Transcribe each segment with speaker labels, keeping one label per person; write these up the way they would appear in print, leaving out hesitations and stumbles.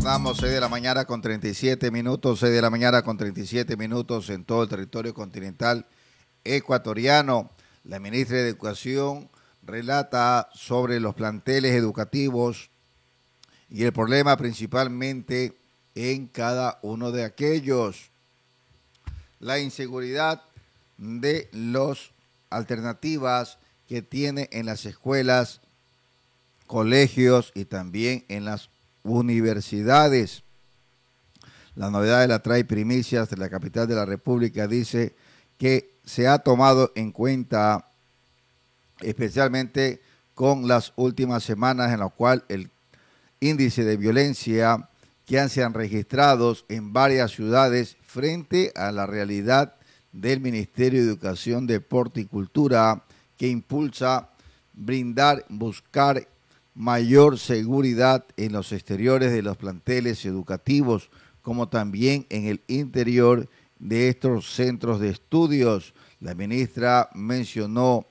Speaker 1: Retornamos 6 de la mañana con 37 minutos, 6 de la mañana con 37 minutos en todo el territorio continental ecuatoriano. La ministra de Educación relata sobre los planteles educativos y el problema principalmente en cada uno de aquellos. La inseguridad de las alternativas que tiene en las escuelas, colegios y también en las universidades. La novedad de la trae primicias de la capital de la República dice que se ha tomado en cuenta especialmente con las últimas semanas en la cual el índice de violencia que se han registrado en varias ciudades frente a la realidad del Ministerio de Educación, Deporte y Cultura que impulsa buscar mayor seguridad en los exteriores de los planteles educativos, como también en el interior de estos centros de estudios. La ministra mencionó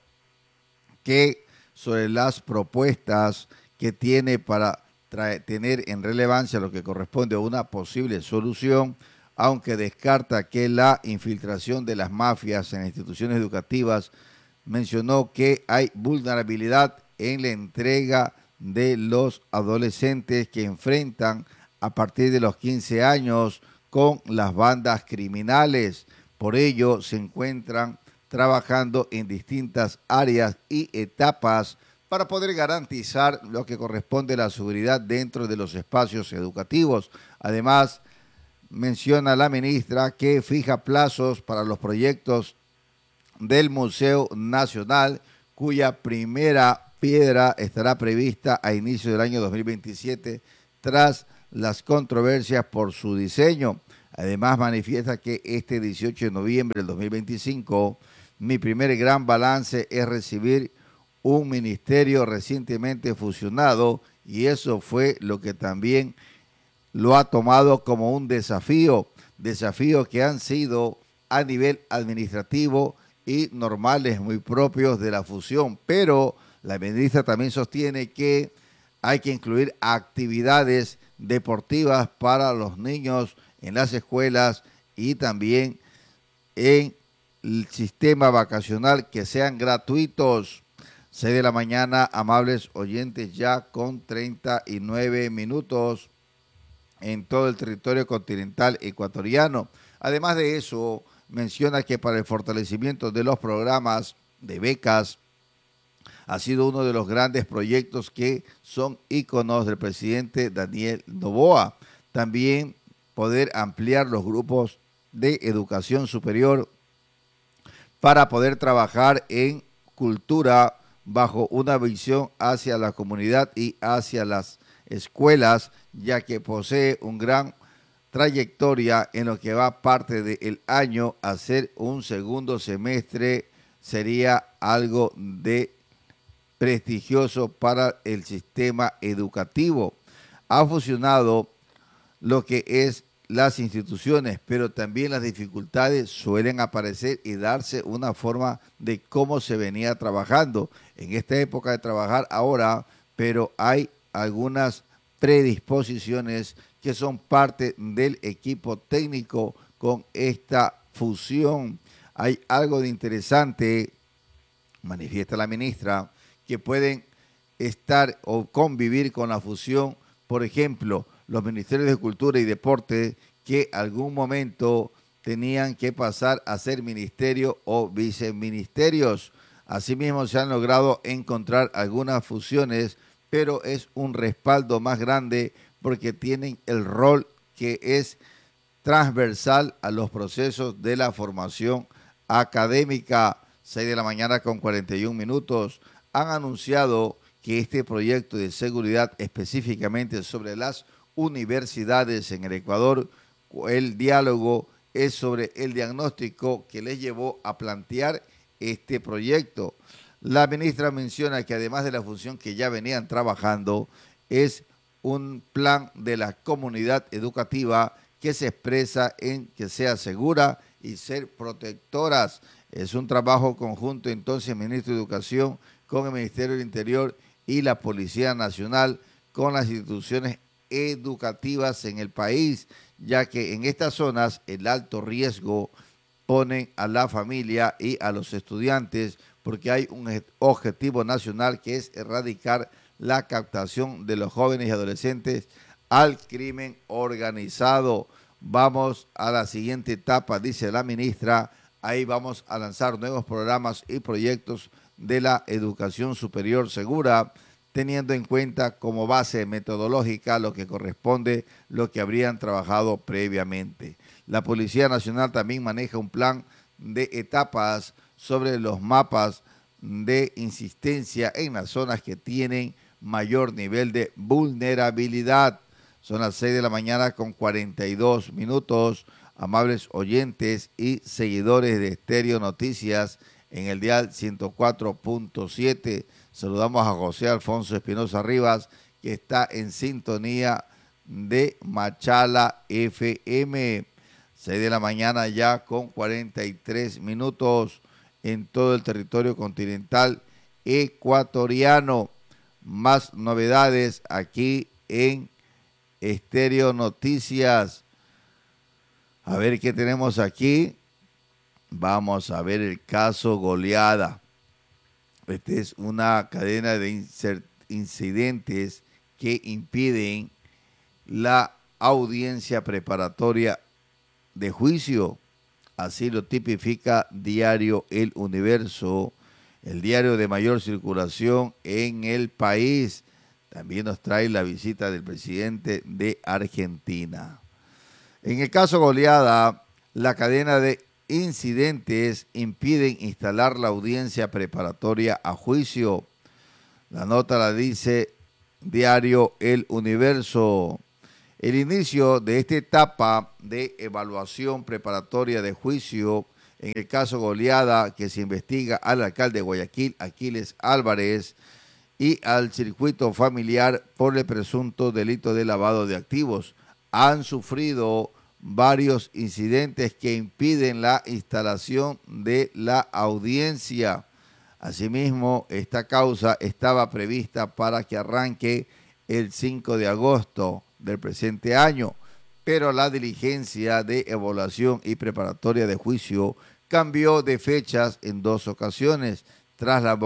Speaker 1: que sobre las propuestas que tiene para tener en relevancia lo que corresponde a una posible solución, aunque descarta que la infiltración de las mafias en instituciones educativas, mencionó que hay vulnerabilidad en la entrega de los adolescentes que enfrentan a partir de los 15 años con las bandas criminales. Por ello, se encuentran trabajando en distintas áreas y etapas para poder garantizar lo que corresponde a la seguridad dentro de los espacios educativos. Además, menciona la ministra que fija plazos para los proyectos del Museo Nacional, cuya primera piedra estará prevista a inicio del año 2027 tras las controversias por su diseño. Además, manifiesta que este 18 de noviembre del 2025, mi primer gran balance es recibir un ministerio recientemente fusionado y eso fue lo que también lo ha tomado como un desafíos que han sido a nivel administrativo y normales, muy propios de la fusión, pero la ministra también sostiene que hay que incluir actividades deportivas para los niños en las escuelas y también en el sistema vacacional que sean gratuitos. 6 de la mañana, amables oyentes, ya con 39 minutos en todo el territorio continental ecuatoriano. Además de eso, menciona que para el fortalecimiento de los programas de becas ha sido uno de los grandes proyectos que son íconos del presidente Daniel Noboa. También poder ampliar los grupos de educación superior para poder trabajar en cultura bajo una visión hacia la comunidad y hacia las escuelas, ya que posee un gran trayectoria en lo que va parte del año. Hacer un segundo semestre sería algo de prestigioso para el sistema educativo. Ha fusionado lo que es las instituciones, pero también las dificultades suelen aparecer y darse una forma de cómo se venía trabajando en esta época de trabajar ahora, pero hay algunas predisposiciones que son parte del equipo técnico con esta fusión. Hay algo de interesante, manifiesta la ministra, que pueden estar o convivir con la fusión, por ejemplo, los ministerios de Cultura y Deporte que algún momento tenían que pasar a ser ministerio o viceministerios. Asimismo, se han logrado encontrar algunas fusiones, pero es un respaldo más grande porque tienen el rol que es transversal a los procesos de la formación académica. 6 de la mañana con 41 minutos. Han anunciado que este proyecto de seguridad específicamente sobre las universidades en el Ecuador, el diálogo es sobre el diagnóstico que les llevó a plantear este proyecto. La ministra menciona que además de la función que ya venían trabajando, es un plan de la comunidad educativa que se expresa en que sea segura y ser protectoras. Es un trabajo conjunto entonces, ministro de Educación con el Ministerio del Interior y la Policía Nacional, con las instituciones educativas en el país, ya que en estas zonas el alto riesgo pone a la familia y a los estudiantes, porque hay un objetivo nacional que es erradicar la captación de los jóvenes y adolescentes al crimen organizado. Vamos a la siguiente etapa, dice la ministra. Ahí vamos a lanzar nuevos programas y proyectos de la educación superior segura, teniendo en cuenta como base metodológica lo que corresponde, lo que habrían trabajado previamente. La Policía Nacional también maneja un plan de etapas sobre los mapas de insistencia en las zonas que tienen mayor nivel de vulnerabilidad. Son las 6 de la mañana con 42 minutos. Amables oyentes y seguidores de Estéreo Noticias en el dial 104.7. Saludamos a José Alfonso Espinosa Rivas, que está en sintonía de Machala FM. 6 de la mañana ya con 43 minutos en todo el territorio continental ecuatoriano. Más novedades aquí en Estéreo Noticias. A ver qué tenemos aquí. Vamos a ver el caso Goleada. Esta es una cadena de incidentes que impiden la audiencia preparatoria de juicio. Así lo tipifica Diario El Universo, el diario de mayor circulación en el país. También nos trae la visita del presidente de Argentina. En el caso Goleada, la cadena de incidentes impiden instalar la audiencia preparatoria a juicio. La nota la dice Diario El Universo. El inicio de esta etapa de evaluación preparatoria de juicio en el caso Goleada, que se investiga al alcalde de Guayaquil, Aquiles Álvarez, y al circuito familiar por el presunto delito de lavado de activos, han sufrido varios incidentes que impiden la instalación de la audiencia. Asimismo, esta causa estaba prevista para que arranque el 5 de agosto del presente año, pero la diligencia de evaluación y preparatoria de juicio cambió de fechas en 2 ocasiones, tras la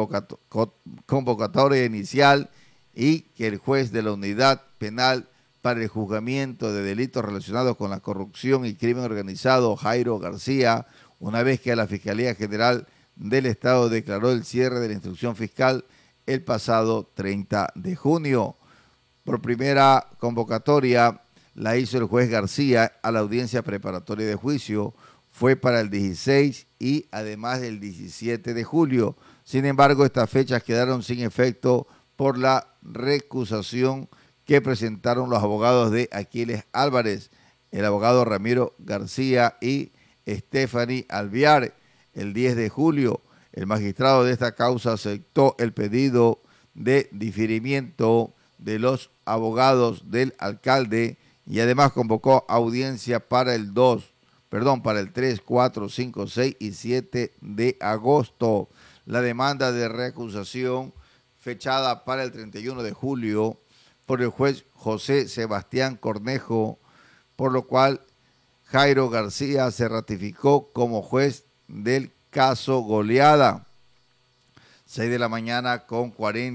Speaker 1: convocatoria inicial y que el juez de la unidad penal para el juzgamiento de delitos relacionados con la corrupción y crimen organizado, Jairo García, una vez que la Fiscalía General del Estado declaró el cierre de la instrucción fiscal el pasado 30 de junio. Por primera convocatoria la hizo el juez García a la audiencia preparatoria de juicio. Fue para el 16 y además el 17 de julio. Sin embargo, estas fechas quedaron sin efecto por la recusación que presentaron los abogados de Aquiles Álvarez, el abogado Ramiro García y Stephanie Alviar. El 10 de julio, el magistrado de esta causa aceptó el pedido de diferimiento de los abogados del alcalde y además convocó audiencia para el 3, 4, 5, 6 y 7 de agosto. La demanda de recusación fechada para el 31 de julio por el juez José Sebastián Cornejo, por lo cual Jairo García se ratificó como juez del caso Goleada. 6 de la mañana con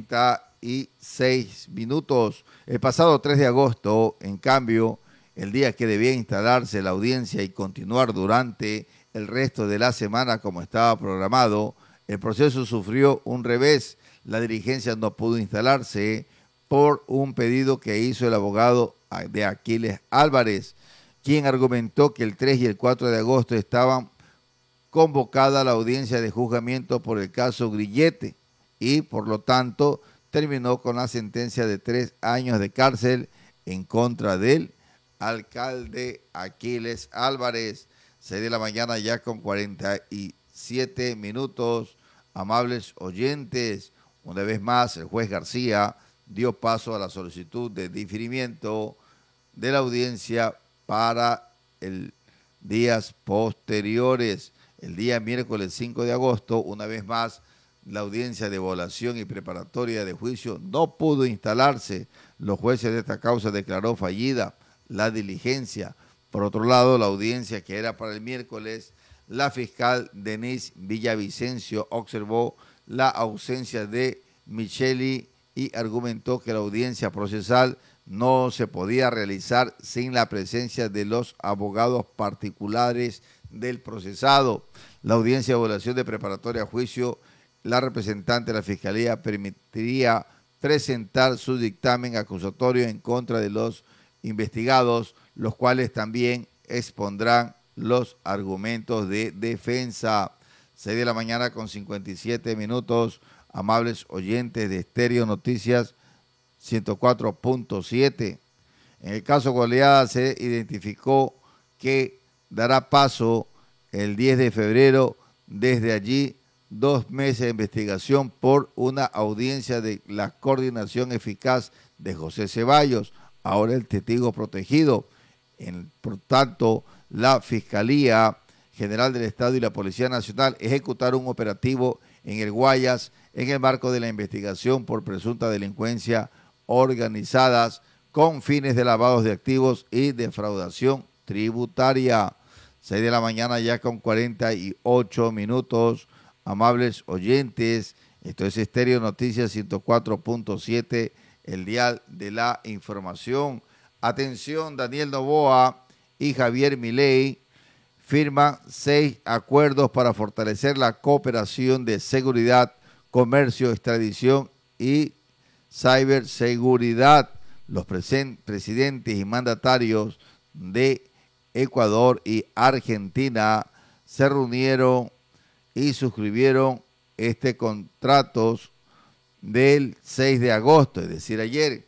Speaker 1: 46 minutos. El pasado 3 de agosto, en cambio, el día que debía instalarse la audiencia y continuar durante el resto de la semana como estaba programado, el proceso sufrió un revés. La diligencia no pudo instalarse por un pedido que hizo el abogado de Aquiles Álvarez, quien argumentó que el 3 y el 4 de agosto estaban convocada la audiencia de juzgamiento por el caso Grillete y, por lo tanto, terminó con la sentencia de 3 años de cárcel en contra del alcalde Aquiles Álvarez. 6 de la mañana ya con 47 minutos. Amables oyentes, una vez más el juez García dio paso a la solicitud de diferimiento de la audiencia para días posteriores. El día miércoles 5 de agosto, una vez más, la audiencia de evaluación y preparatoria de juicio no pudo instalarse. Los jueces de esta causa declaró fallida la diligencia. Por otro lado, la audiencia que era para el miércoles, la fiscal Denise Villavicencio observó la ausencia de Micheli y argumentó que la audiencia procesal no se podía realizar sin la presencia de los abogados particulares del procesado. La audiencia de evaluación de preparatoria a juicio, la representante de la Fiscalía permitiría presentar su dictamen acusatorio en contra de los investigados, los cuales también expondrán los argumentos de defensa. 6 de la mañana con 57 minutos, amables oyentes de Estéreo Noticias 104.7. En el caso Goleada se identificó que dará paso el 10 de febrero. Desde allí, 2 meses de investigación por una audiencia de la coordinación eficaz de José Ceballos, ahora el testigo protegido. Por tanto, la Fiscalía General del Estado y la Policía Nacional ejecutaron un operativo en el Guayas en el marco de la investigación por presunta delincuencia organizadas con fines de lavados de activos y defraudación tributaria. 6 de la mañana ya con 48 minutos, amables oyentes. Esto es Estéreo Noticias 104.7, el dial de la información. Atención, Daniel Noboa y Javier Milei firman 6 acuerdos para fortalecer la cooperación de seguridad, comercio, extradición y ciberseguridad. Los presidentes y mandatarios de Ecuador y Argentina se reunieron y suscribieron contratos del 6 de agosto, es decir, ayer.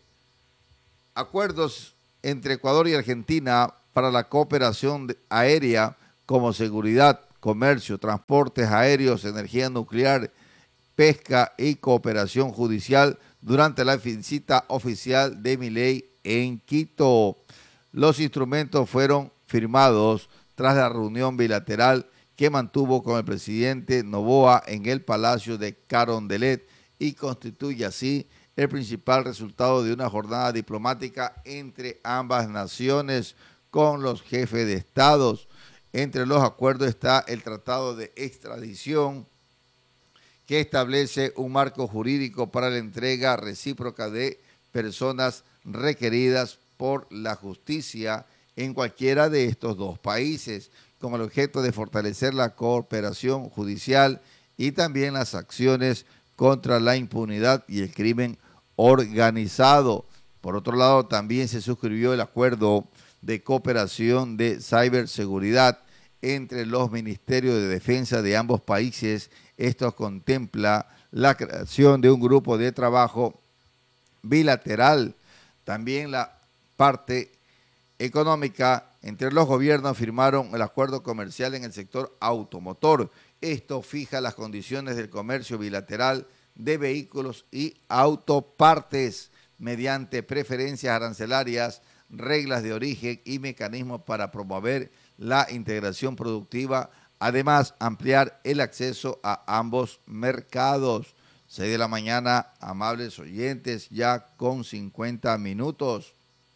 Speaker 1: Acuerdos entre Ecuador y Argentina para la cooperación aérea como seguridad, comercio, transportes aéreos, energía nuclear, pesca y cooperación judicial durante la visita oficial de Milei en Quito. Los instrumentos fueron firmados tras la reunión bilateral que mantuvo con el presidente Noboa en el Palacio de Carondelet y constituye así el principal resultado de una jornada diplomática entre ambas naciones con los jefes de estados. Entre los acuerdos está el Tratado de Extradición, que establece un marco jurídico para la entrega recíproca de personas requeridas por la justicia en cualquiera de estos dos países, con el objeto de fortalecer la cooperación judicial y también las acciones contra la impunidad y el crimen organizado. Por otro lado, también se suscribió el acuerdo de cooperación de ciberseguridad entre los ministerios de defensa de ambos países. Esto contempla la creación de un grupo de trabajo bilateral. También la parte económica, entre los gobiernos firmaron el acuerdo comercial en el sector automotor. Esto fija las condiciones del comercio bilateral de vehículos y autopartes mediante preferencias arancelarias, reglas de origen y mecanismos para promover la integración productiva. Además, ampliar el acceso a ambos mercados. 6 de la mañana, amables oyentes, ya con 50 minutos.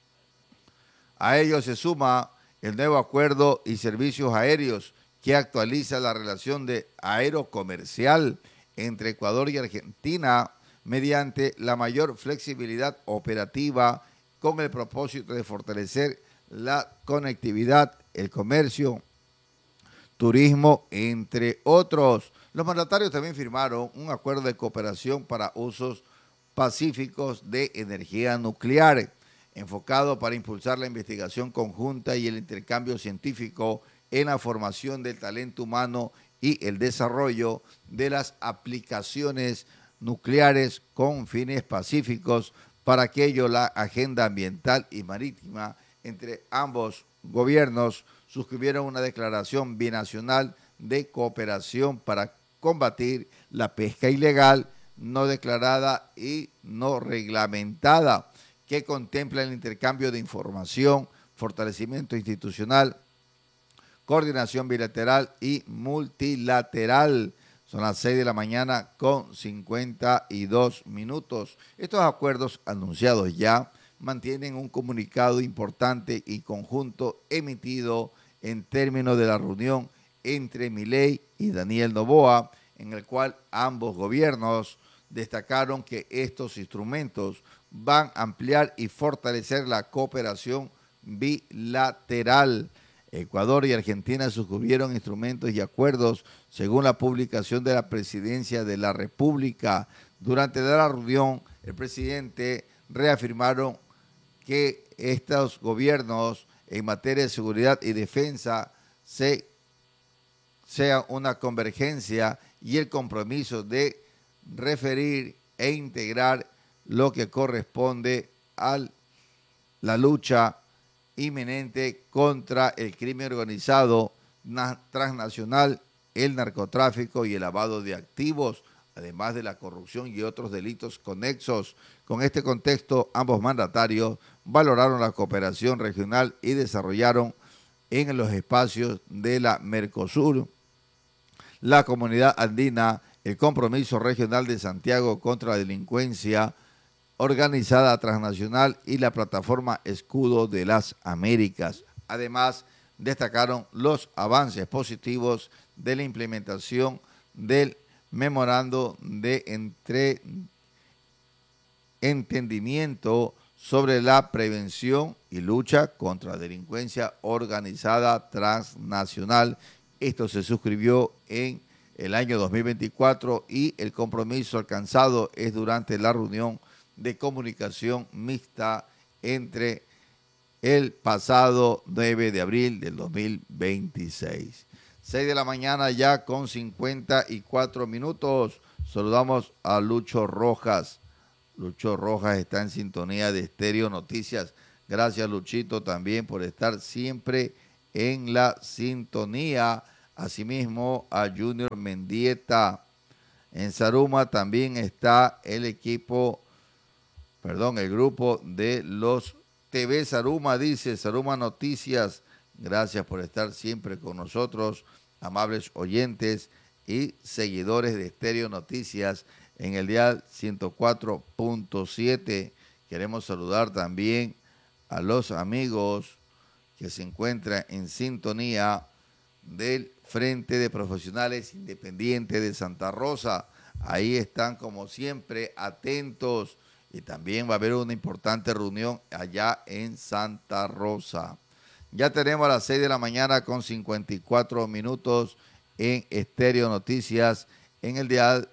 Speaker 1: A ello se suma el nuevo acuerdo y servicios aéreos que actualiza la relación de aerocomercial entre Ecuador y Argentina mediante la mayor flexibilidad operativa con el propósito de fortalecer la conectividad, el comercio, turismo, entre otros. Los mandatarios también firmaron un acuerdo de cooperación para usos pacíficos de energía nuclear, enfocado para impulsar la investigación conjunta y el intercambio científico en la formación del talento humano y el desarrollo de las aplicaciones nucleares con fines pacíficos. Para aquello, la agenda ambiental y marítima entre ambos gobiernos suscribieron una declaración binacional de cooperación para combatir la pesca ilegal, no declarada y no reglamentada, que contempla el intercambio de información, fortalecimiento institucional, coordinación bilateral y multilateral. Son las 6 de la mañana con 52 minutos. Estos acuerdos anunciados ya mantienen un comunicado importante y conjunto emitido en términos de la reunión entre Milei y Daniel Noboa, en el cual ambos gobiernos destacaron que estos instrumentos van a ampliar y fortalecer la cooperación bilateral. Ecuador y Argentina suscribieron instrumentos y acuerdos según la publicación de la Presidencia de la República. Durante la reunión, el presidente reafirmaron que estos gobiernos en materia de seguridad y defensa sea una convergencia y el compromiso de referir e integrar lo que corresponde a la lucha inminente contra el crimen organizado transnacional, el narcotráfico y el lavado de activos, además de la corrupción y otros delitos conexos. Con este contexto, ambos mandatarios valoraron la cooperación regional y desarrollaron en los espacios de la Mercosur, la Comunidad Andina, el Compromiso Regional de Santiago contra la Delincuencia Organizada Transnacional y la Plataforma Escudo de las Américas. Además, destacaron los avances positivos de la implementación del memorando de entendimiento sobre la prevención y lucha contra la delincuencia organizada transnacional. Esto se suscribió en el año 2024 y el compromiso alcanzado es durante la reunión de comunicación mixta entre el pasado 9 de abril del 2026. 6 de la mañana ya con 54 minutos. Saludamos a Lucho Rojas. Lucho Rojas está en sintonía de Estéreo Noticias. Gracias, Luchito, también por estar siempre en la sintonía. Asimismo, a Junior Mendieta. En Zaruma también está el grupo de los TV Zaruma, dice Zaruma Noticias. Gracias por estar siempre con nosotros, amables oyentes y seguidores de Estéreo Noticias en el dial 104.7. Queremos saludar también a los amigos que se encuentran en sintonía del Frente de Profesionales Independientes de Santa Rosa. Ahí están como siempre atentos y también va a haber una importante reunión allá en Santa Rosa. Ya tenemos a las 6 de la mañana con 54 minutos en Estéreo Noticias en el dial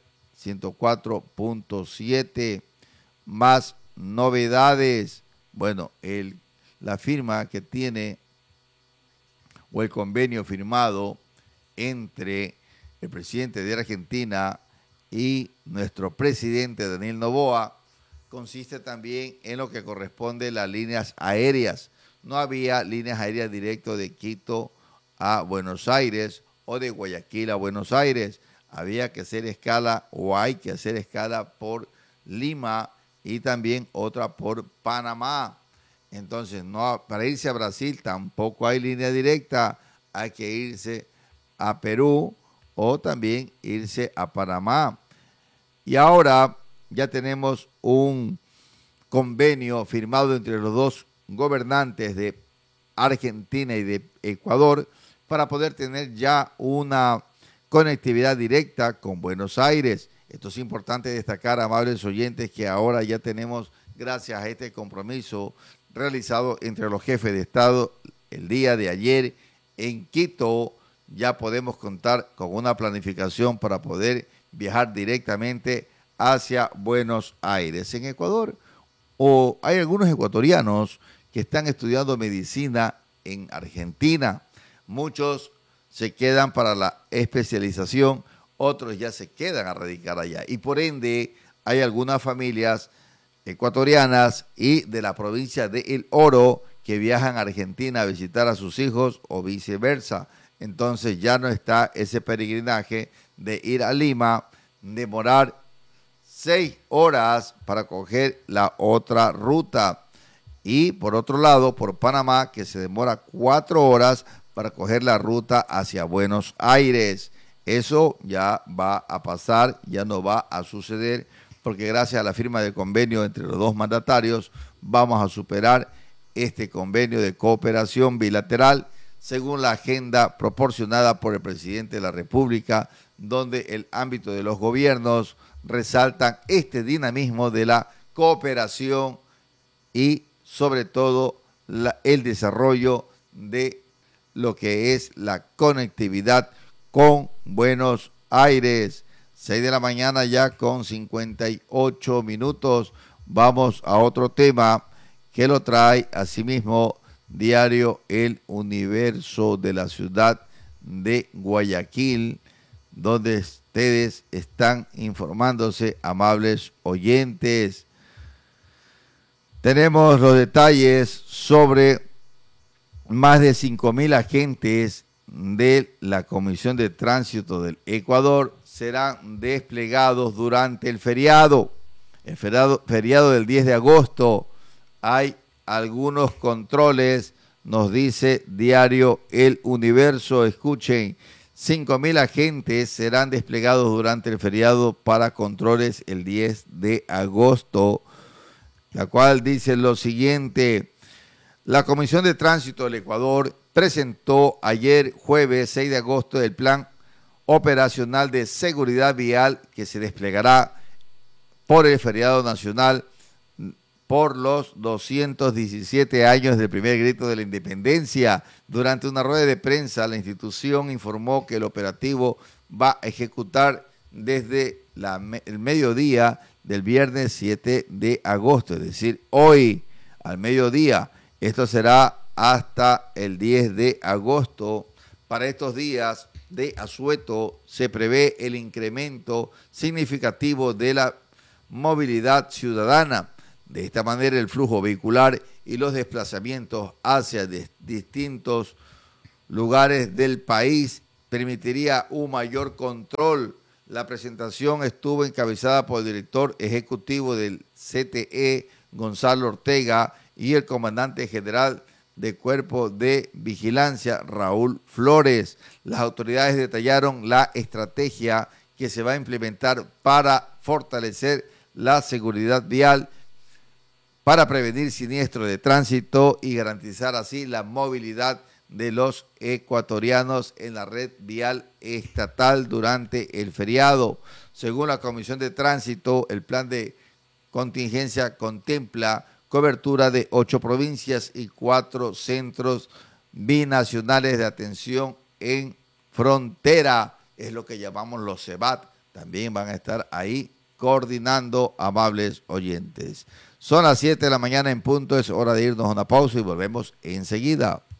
Speaker 1: 104.7. Más novedades. Bueno, la firma que tiene o el convenio firmado entre el presidente de Argentina y nuestro presidente Daniel Noboa consiste también en lo que corresponde a las líneas aéreas. No había líneas aéreas directas de Quito a Buenos Aires o de Guayaquil a Buenos Aires. Había que hacer escala o hay que hacer escala por Lima y también otra por Panamá. Entonces, para irse a Brasil tampoco hay línea directa, hay que irse a Perú o también irse a Panamá. Y ahora ya tenemos un convenio firmado entre los dos gobernantes de Argentina y de Ecuador para poder tener ya una conectividad directa con Buenos Aires. Esto es importante destacar, amables oyentes, que ahora ya tenemos, gracias a este compromiso realizado entre los jefes de Estado el día de ayer en Quito, ya podemos contar con una planificación para poder viajar directamente hacia Buenos Aires. En Ecuador, hay algunos ecuatorianos que están estudiando medicina en Argentina. Muchos se quedan para la especialización, otros ya se quedan a radicar allá. Y por ende, hay algunas familias ecuatorianas y de la provincia de El Oro que viajan a Argentina a visitar a sus hijos o viceversa. Entonces ya no está ese peregrinaje de ir a Lima, demorar 6 horas para coger la otra ruta. Y por otro lado, por Panamá, que se demora 4 horas para coger la ruta hacia Buenos Aires. Eso ya va a pasar, ya no va a suceder, porque gracias a la firma del convenio entre los dos mandatarios vamos a superar este convenio de cooperación bilateral según la agenda proporcionada por el presidente de la República, donde el ámbito de los gobiernos resaltan este dinamismo de la cooperación y sobre todo el desarrollo de lo que es la conectividad con Buenos Aires. 6 de la mañana ya con 58 minutos. Vamos a otro tema que lo trae asimismo diario El Universo de la ciudad de Guayaquil, donde ustedes están informándose, amables oyentes. Tenemos los detalles sobre más de 5.000 agentes de la Comisión de Tránsito del Ecuador serán desplegados durante el feriado del 10 de agosto. Hay algunos controles, nos dice diario El Universo. Escuchen, 5.000 agentes serán desplegados durante el feriado para controles el 10 de agosto, la cual dice lo siguiente. La Comisión de Tránsito del Ecuador presentó ayer jueves 6 de agosto el Plan Operacional de Seguridad Vial que se desplegará por el feriado nacional por los 217 años del primer grito de la independencia. Durante una rueda de prensa, la institución informó que el operativo va a ejecutar desde el mediodía del viernes 7 de agosto, es decir, hoy al mediodía. Esto será hasta el 10 de agosto. Para estos días de asueto se prevé el incremento significativo de la movilidad ciudadana. De esta manera, el flujo vehicular y los desplazamientos hacia distintos lugares del país permitiría un mayor control. La presentación estuvo encabezada por el director ejecutivo del CTE, Gonzalo Ortega, y el comandante general de Cuerpo de Vigilancia, Raúl Flores. Las autoridades detallaron la estrategia que se va a implementar para fortalecer la seguridad vial, para prevenir siniestros de tránsito y garantizar así la movilidad de los ecuatorianos en la red vial estatal durante el feriado. Según la Comisión de Tránsito, el plan de contingencia contempla cobertura de 8 provincias y 4 centros binacionales de atención en frontera, es lo que llamamos los CEBAT. También van a estar ahí coordinando, amables oyentes. Son las 7 de la mañana en punto, es hora de irnos a una pausa y volvemos enseguida.